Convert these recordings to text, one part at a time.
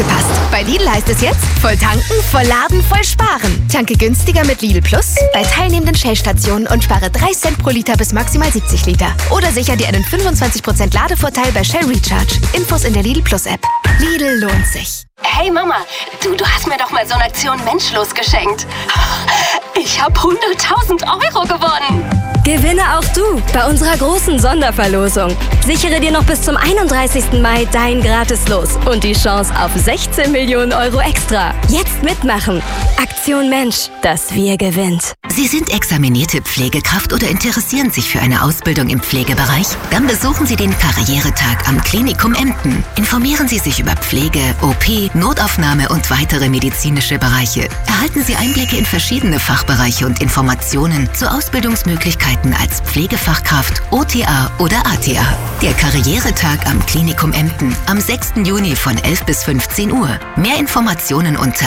aufgepasst. Bei Lidl heißt es jetzt, voll tanken, voll laden, voll sparen. Tanke günstiger mit Lidl Plus bei teilnehmenden Shell-Stationen und spare 3 Cent pro Liter bis maximal 70 Liter. Oder sicher dir einen 25% Ladevorteil bei Shell Recharge. Infos in der Lidl Plus App. Lidl lohnt sich. Hey Mama, du hast mir doch mal so eine Aktion Menschlos geschenkt. Ich habe 100.000 Euro gewonnen. Gewinne auch du bei unserer großen Sonderverlosung. Sichere dir noch bis zum 31. Mai dein Gratis-Los und die Chance auf 16 Millionen Euro extra. Jetzt mitmachen. Aktion Mensch, das Wir gewinnt. Sie sind examinierte Pflegekraft oder interessieren sich für eine Ausbildung im Pflegebereich? Dann besuchen Sie den Karrieretag am Klinikum Emden. Informieren Sie sich über Pflege, OP, Notaufnahme und weitere medizinische Bereiche. Erhalten Sie Einblicke in verschiedene Fachbereiche und Informationen zu Ausbildungsmöglichkeiten als Pflegefachkraft, OTA oder ATA. Der Karrieretag am Klinikum Emden am 6. Juni von 11 bis 15 Uhr. Mehr Informationen unter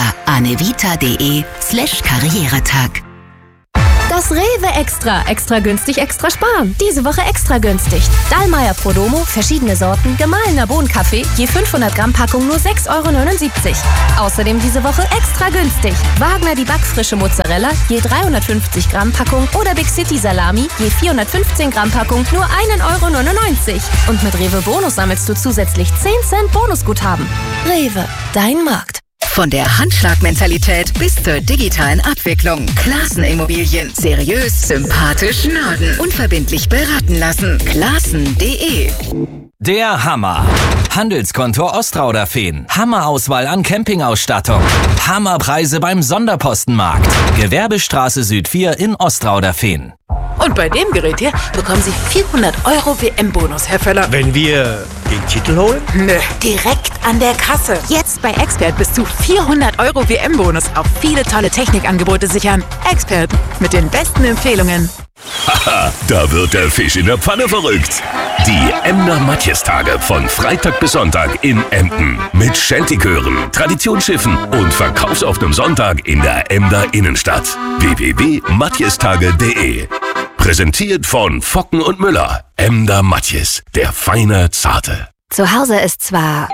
anevita.de/Karrieretag. Das Rewe Extra. Extra günstig, extra sparen. Diese Woche extra günstig. Dallmayr Prodomo, verschiedene Sorten, gemahlener Bohnenkaffee, je 500 Gramm Packung nur 6,79 €. Außerdem diese Woche extra günstig. Wagner die backfrische Mozzarella, je 350 Gramm Packung oder Big City Salami, je 415 Gramm Packung nur 1,99 €. Und mit Rewe Bonus sammelst du zusätzlich 10 Cent Bonusguthaben. Rewe, dein Markt. Von der Handschlagmentalität bis zur digitalen Abwicklung. Klassen Immobilien. Seriös, sympathisch, Norden. Unverbindlich beraten lassen. Klassen.de. Der Hammer. Handelskonto Ostrauderfehn. Hammerauswahl an Campingausstattung. Hammerpreise beim Sonderpostenmarkt. Gewerbestraße Süd 4 in Ostrauderfehn. Und bei dem Gerät hier bekommen Sie 400 € WM-Bonus, Herr Völler. Wenn wir den Titel holen? Nö, direkt an der Kasse. Jetzt bei Expert bis zu 400 € WM-Bonus auf viele tolle Technikangebote sichern. Expert mit den besten Empfehlungen. Haha, da wird der Fisch in der Pfanne verrückt. Die Emder Matjestage von Freitag bis Sonntag in Emden. Mit Scheltikören, Traditionsschiffen und verkaufsoffenem Sonntag in der Emder Innenstadt. www.matjestage.de. Präsentiert von Focken und Müller. Emder Matjes, der feine Zarte. Zu Hause ist zwar...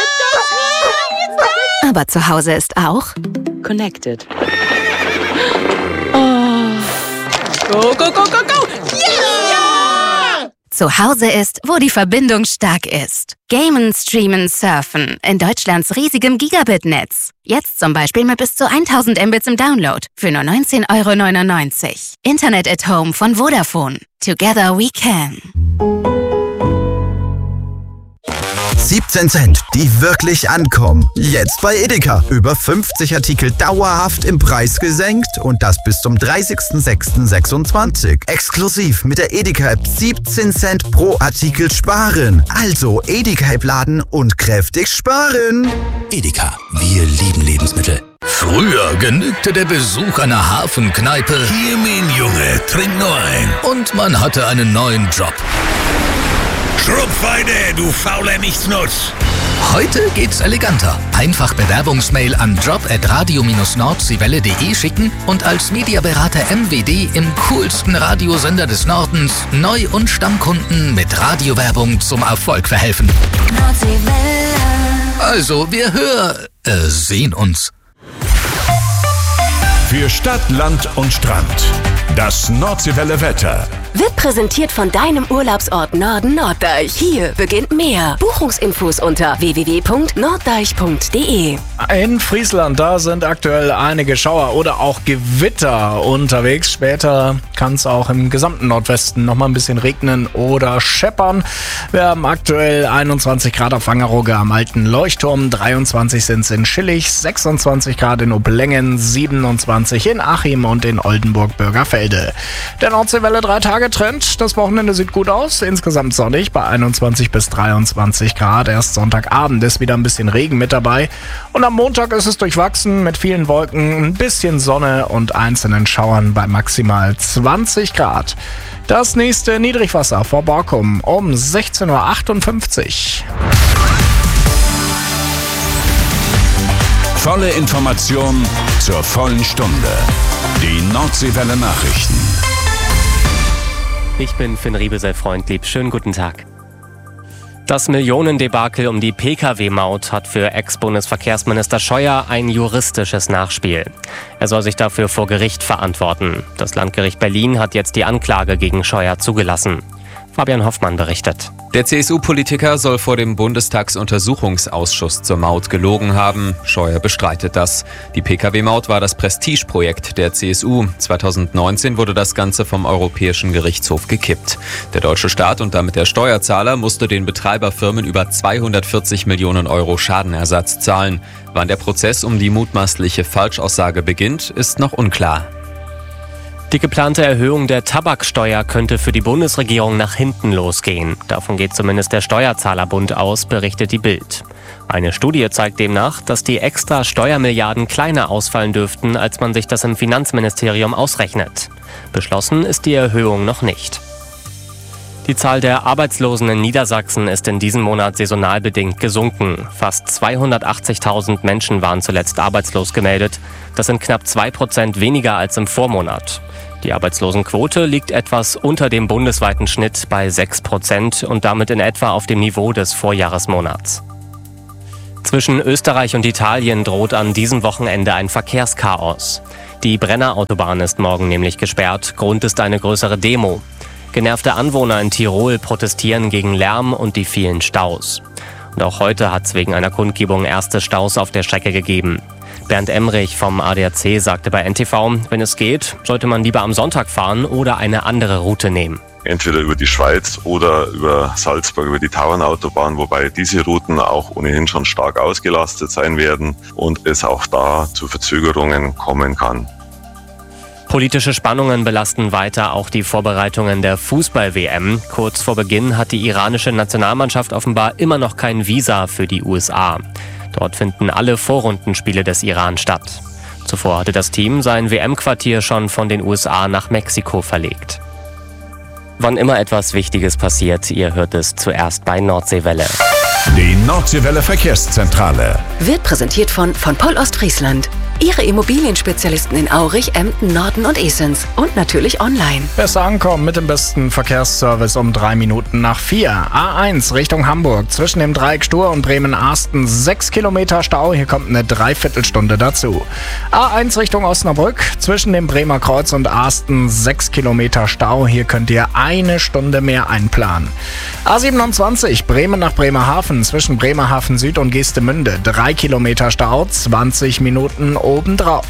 Aber zu Hause ist auch... Connected. Go, go, go, go, go! Yeah! Zu Hause ist, wo die Verbindung stark ist. Gamen, streamen, surfen. In Deutschlands riesigem Gigabit-Netz. Jetzt zum Beispiel mit bis zu 1000 Mbits im Download. Für nur 19,99 €. Internet at Home von Vodafone. Together we can. 17 Cent, die wirklich ankommen. Jetzt bei Edeka. Über 50 Artikel dauerhaft im Preis gesenkt und das bis zum 30.06.26. Exklusiv mit der Edeka-App 17 Cent pro Artikel sparen. Also Edeka-App laden und kräftig sparen. Edeka, wir lieben Lebensmittel. Früher genügte der Besuch einer Hafenkneipe. Hier, mein Junge, trink nur ein. Und man hatte einen neuen Job. Schrupfeide, du fauler Nichtsnutz. Heute geht's eleganter. Einfach Bewerbungsmail an job@radio-nordseewelle.de schicken und als Mediaberater MWD im coolsten Radiosender des Nordens Neu- und Stammkunden mit Radiowerbung zum Erfolg verhelfen. Also, wir sehen uns. Für Stadt, Land und Strand. Das Nordseewelle Wetter. Wird präsentiert von deinem Urlaubsort Norden Norddeich. Hier beginnt mehr. Buchungsinfos unter www.norddeich.de. In Friesland, da sind aktuell einige Schauer oder auch Gewitter unterwegs. Später kann es auch im gesamten Nordwesten nochmal ein bisschen regnen oder scheppern. Wir haben aktuell 21 Grad auf Wangerooge am Alten Leuchtturm, 23 sind es in Schillig, 26 Grad in Oberlengen, 27 in Achim und in Oldenburg-Bürgerfelde. Der Nordseewelle 3 Tage Trend. Das Wochenende sieht gut aus. Insgesamt sonnig bei 21 bis 23 Grad. Erst Sonntagabend ist wieder ein bisschen Regen mit dabei. Und am Montag ist es durchwachsen mit vielen Wolken, ein bisschen Sonne und einzelnen Schauern bei maximal 20 Grad. Das nächste Niedrigwasser vor Borkum um 16:58 Uhr. Volle Information zur vollen Stunde. Die Nordseewelle Nachrichten. Ich bin Finn Riebesel, Freund lieb. Schönen guten Tag. Das Millionendebakel um die Pkw-Maut hat für Ex-Bundesverkehrsminister Scheuer ein juristisches Nachspiel. Er soll sich dafür vor Gericht verantworten. Das Landgericht Berlin hat jetzt die Anklage gegen Scheuer zugelassen. Fabian Hoffmann berichtet. Der CSU-Politiker soll vor dem Bundestagsuntersuchungsausschuss zur Maut gelogen haben. Scheuer bestreitet das. Die Pkw-Maut war das Prestigeprojekt der CSU. 2019 wurde das Ganze vom Europäischen Gerichtshof gekippt. Der deutsche Staat und damit der Steuerzahler musste den Betreiberfirmen über 240 Millionen Euro Schadenersatz zahlen. Wann der Prozess um die mutmaßliche Falschaussage beginnt, ist noch unklar. Die geplante Erhöhung der Tabaksteuer könnte für die Bundesregierung nach hinten losgehen. Davon geht zumindest der Steuerzahlerbund aus, berichtet die Bild. Eine Studie zeigt demnach, dass die extra Steuermilliarden kleiner ausfallen dürften, als man sich das im Finanzministerium ausrechnet. Beschlossen ist die Erhöhung noch nicht. Die Zahl der Arbeitslosen in Niedersachsen ist in diesem Monat saisonal bedingt gesunken. Fast 280.000 Menschen waren zuletzt arbeitslos gemeldet. Das sind knapp 2% weniger als im Vormonat. Die Arbeitslosenquote liegt etwas unter dem bundesweiten Schnitt bei 6% und damit in etwa auf dem Niveau des Vorjahresmonats. Zwischen Österreich und Italien droht an diesem Wochenende ein Verkehrschaos. Die Brennerautobahn ist morgen nämlich gesperrt. Grund ist eine größere Demo. Genervte Anwohner in Tirol protestieren gegen Lärm und die vielen Staus. Und auch heute hat es wegen einer Kundgebung erste Staus auf der Strecke gegeben. Bernd Emrich vom ADAC sagte bei NTV, wenn es geht, sollte man lieber am Sonntag fahren oder eine andere Route nehmen. Entweder über die Schweiz oder über Salzburg, über die Tauernautobahn, wobei diese Routen auch ohnehin schon stark ausgelastet sein werden und es auch da zu Verzögerungen kommen kann. Politische Spannungen belasten weiter auch die Vorbereitungen der Fußball-WM. Kurz vor Beginn hat die iranische Nationalmannschaft offenbar immer noch kein Visa für die USA. Dort finden alle Vorrundenspiele des Iran statt. Zuvor hatte das Team sein WM-Quartier schon von den USA nach Mexiko verlegt. Wann immer etwas Wichtiges passiert, ihr hört es zuerst bei Nordseewelle. Die Nordseewelle Verkehrszentrale Wird präsentiert von Poll Ostfriesland. Ihre Immobilienspezialisten in Aurich, Emden, Norden und Esens. Und natürlich online. Besser ankommen mit dem besten Verkehrsservice um 3 Minuten nach 4. A1 Richtung Hamburg. Zwischen dem Dreieck Stur und Bremen-Arsten 6 Kilometer Stau. Hier kommt eine Dreiviertelstunde dazu. A1 Richtung Osnabrück. Zwischen dem Bremer Kreuz und Arsten 6 Kilometer Stau. Hier könnt ihr eine Stunde mehr einplanen. A27 Bremen nach Bremerhaven. Zwischen Bremerhaven Süd und Geestemünde 3 Kilometer Stau. 20 Minuten obendrauf.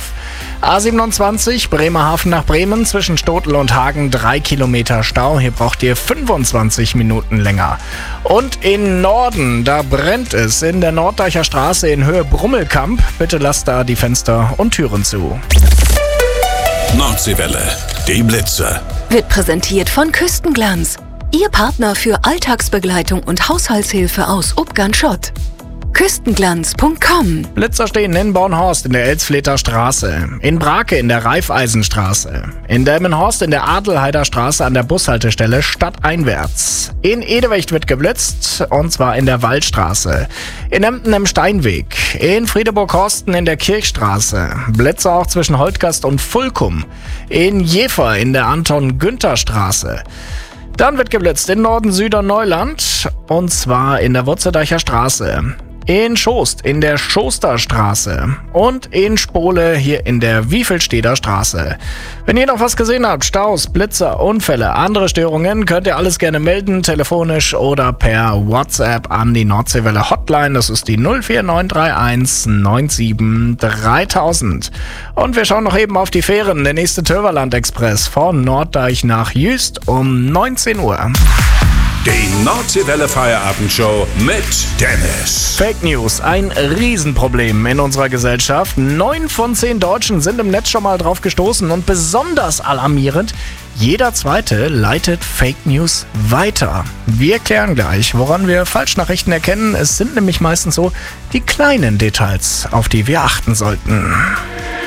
A27 Bremerhaven nach Bremen zwischen Stotel und Hagen 3 Kilometer Stau. Hier braucht ihr 25 Minuten länger. Und in Norden, da brennt es in der Norddeicher Straße in Höhe Brummelkamp. Bitte lasst da die Fenster und Türen zu. Nordseewelle, die Blitze. Wird präsentiert von Küstenglanz. Ihr Partner für Alltagsbegleitung und Haushaltshilfe aus Ubganschott. Küstenglanz.com. Blitzer stehen in Bornhorst in der Elsfleter Straße, in Brake in der Raiffeisenstraße, in Delmenhorst in der Adelheider Straße an der Bushaltestelle stadteinwärts. In Edewecht wird geblitzt, und zwar in der Waldstraße, in Emden im Steinweg, in Friedeburg-Horsten in der Kirchstraße, Blitzer auch zwischen Holtgast und Fulkum, in Jever in der Anton-Günther-Straße. Dann wird geblitzt in Norden-Süder-Neuland, und zwar in der Wurzedeicher Straße, in Schost in der Schosterstraße und in Spole hier in der Wiefelsteder Straße. Wenn ihr noch was gesehen habt, Staus, Blitzer, Unfälle, andere Störungen, könnt ihr alles gerne melden, telefonisch oder per WhatsApp an die Nordseewelle Hotline. Das ist die 04931 97 3000. Und wir schauen noch eben auf die Fähren. Der nächste Tölverland-Express von Norddeich nach Jüst um 19 Uhr. Die Nordseewelle Feierabendshow mit Dennis. Fake News, ein Riesenproblem in unserer Gesellschaft. 9 von 10 Deutschen sind im Netz schon mal drauf gestoßen und besonders alarmierend, jeder Zweite leitet Fake News weiter. Wir klären gleich, woran wir Falschnachrichten erkennen. Es sind nämlich meistens so die kleinen Details, auf die wir achten sollten.